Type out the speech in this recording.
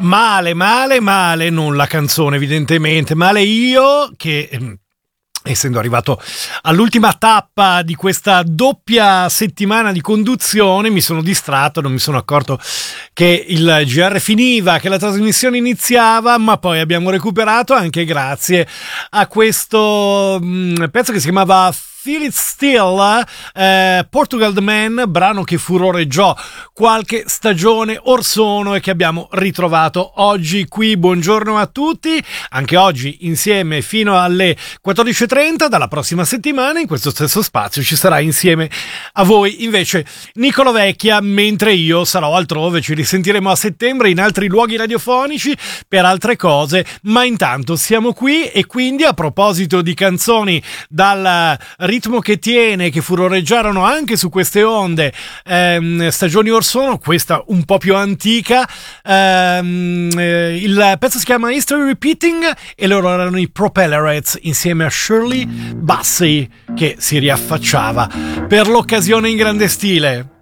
Male, male, male, non la canzone evidentemente, male io che... essendo arrivato all'ultima tappa di questa doppia settimana di conduzione, mi sono distratto, non mi sono accorto che il GR finiva, che la trasmissione iniziava, ma poi abbiamo recuperato anche grazie a questo pezzo che si chiamava Feel It Still, Portugal The Man, brano che furoreggiò qualche stagione or sono e che abbiamo ritrovato oggi qui. Buongiorno a tutti, anche oggi insieme fino alle 14.30. Dalla prossima settimana in questo stesso spazio ci sarà insieme a voi invece Nicolo Vecchia, mentre io sarò altrove. Ci risentiremo a settembre in altri luoghi radiofonici per altre cose, ma intanto siamo qui. E quindi, a proposito di canzoni dal ritmo che tiene, che furoreggiarono anche su queste onde stagioni or sono, questa un po' più antica, il pezzo si chiama History Repeating e loro erano i Propellerheads insieme a Shirley Bassey, che si riaffacciava per l'occasione in grande stile.